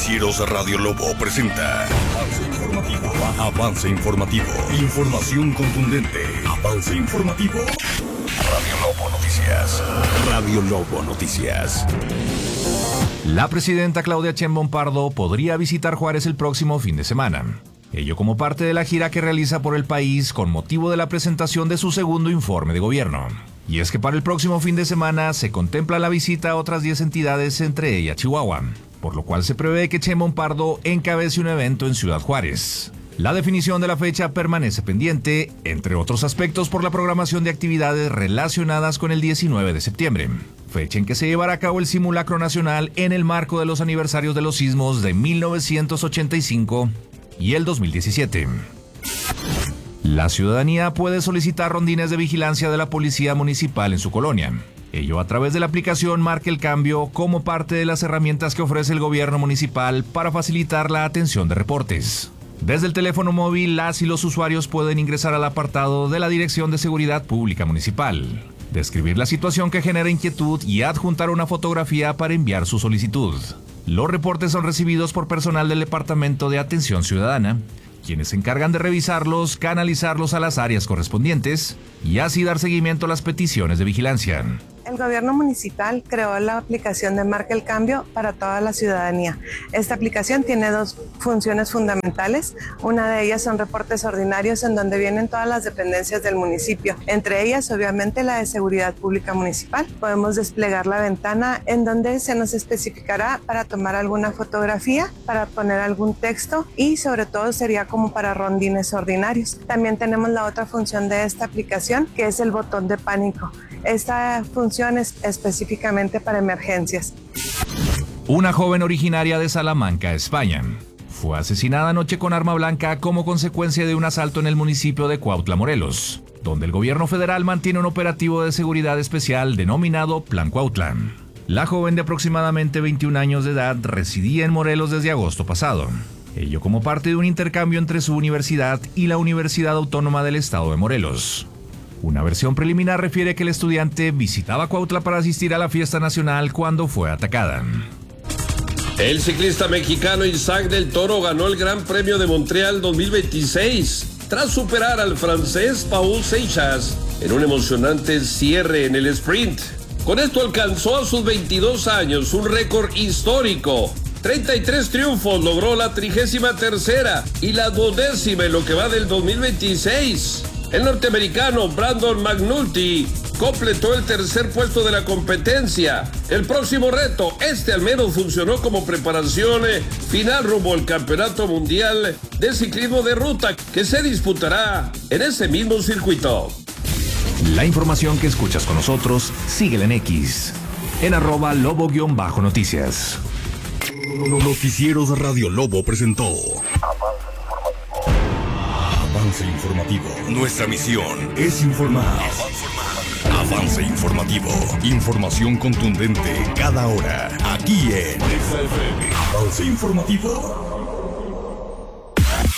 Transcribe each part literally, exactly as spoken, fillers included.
Noticieros Radio Lobo presenta Avance Informativo. Avance Informativo. Información contundente. Avance Informativo. Radio Lobo Noticias. Radio Lobo Noticias. La presidenta Claudia Sheinbaum Pardo podría visitar Juárez el próximo fin de semana. Ello como parte de la gira que realiza por el país con motivo de la presentación de su segundo informe de gobierno. Y es que para el próximo fin de semana se contempla la visita a otras diez entidades, entre ellas Chihuahua, por lo cual se prevé que Sheinbaum Pardo encabece un evento en Ciudad Juárez. La definición de la fecha permanece pendiente, entre otros aspectos por la programación de actividades relacionadas con el diecinueve de septiembre, fecha en que se llevará a cabo el simulacro nacional en el marco de los aniversarios de los sismos de mil novecientos ochenta y cinco y el dos mil diecisiete. La ciudadanía puede solicitar rondines de vigilancia de la policía municipal en su colonia. Ello a través de la aplicación Marca el Cambio, como parte de las herramientas que ofrece el gobierno municipal para facilitar la atención de reportes. Desde el teléfono móvil, las y los usuarios pueden ingresar al apartado de la Dirección de Seguridad Pública Municipal, describir la situación que genera inquietud y adjuntar una fotografía para enviar su solicitud. Los reportes son recibidos por personal del Departamento de Atención Ciudadana, quienes se encargan de revisarlos, canalizarlos a las áreas correspondientes y así dar seguimiento a las peticiones de vigilancia. El gobierno municipal creó la aplicación de Marca el Cambio para toda la ciudadanía. Esta aplicación tiene dos funciones fundamentales. Una de ellas son reportes ordinarios en donde vienen todas las dependencias del municipio, entre ellas obviamente la de Seguridad Pública Municipal. Podemos desplegar la ventana en donde se nos especificará para tomar alguna fotografía, para poner algún texto y sobre todo sería como para rondines ordinarios. También tenemos la otra función de esta aplicación, que es el botón de pánico. Esta función es específicamente para emergencias. Una joven originaria de Salamanca, España, fue asesinada anoche con arma blanca como consecuencia de un asalto en el municipio de Cuautla, Morelos, donde el gobierno federal mantiene un operativo de seguridad especial denominado Plan Cuautla. La joven de aproximadamente veintiún años de edad residía en Morelos desde agosto pasado, ello como parte de un intercambio entre su universidad y la Universidad Autónoma del Estado de Morelos. Una versión preliminar refiere que el estudiante visitaba Cuautla para asistir a la fiesta nacional cuando fue atacada. El ciclista mexicano Isaac del Toro ganó el Gran Premio de Montreal dos mil veintiséis tras superar al francés Paul Seixas en un emocionante cierre en el sprint. Con esto alcanzó a sus veintidós años un récord histórico. treinta y tres triunfos, logró la trigésima tercera y la duodécima en lo que va del dos mil veintiséis. El norteamericano Brandon McNulty completó el tercer puesto de la competencia. El próximo reto, este al menos funcionó como preparación final rumbo al Campeonato Mundial de Ciclismo de Ruta, que se disputará en ese mismo circuito. La información que escuchas con nosotros, síguela en X, en arroba lobo-noticias. Noticieros Radio Lobo presentó Avance Informativo. Nuestra misión es informar. Avance Informativo. Información contundente cada hora. Aquí en Avance Informativo.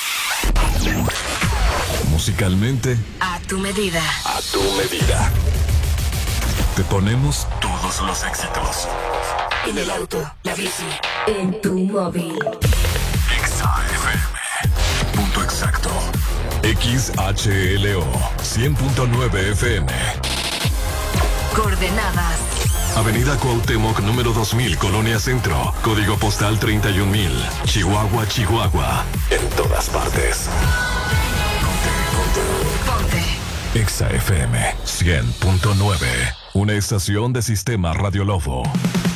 Musicalmente, a tu medida. A tu medida. Te ponemos todos los éxitos. En el auto, la bici, en tu móvil. Exa F M. Punto exacto. X H L O cien punto nueve F M. Coordenadas: Avenida Cuauhtémoc número dos mil, Colonia Centro. Código postal treinta y un mil. Chihuahua, Chihuahua. En todas partes. Ponte, ponte. Exa F M cien punto nueve. Una estación de Sistema Radio Lobo.